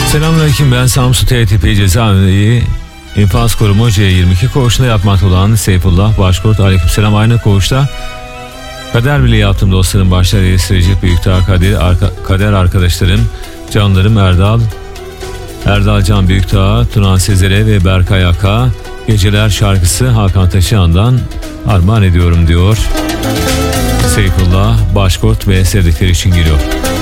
Selamünaleyküm, ben Samsun TTP Cezaevi İnfaz Kurumu C22 koğuşunda yapmakta olan Seyfullah Başkurt. Aleykümselam. Aynı koğuşta kader bile yaptım dostlarım. Başlar Recep Büyükdağ, kader arkadaşlarım, canlarım Erdal Can Büyükdağ, Tunan Sezer'e ve Berkay Aka. Geceler şarkısı Hakan Taşıyan'dan armağan ediyorum diyor Seyfullah Başkurt ve sevdikleri için geliyor.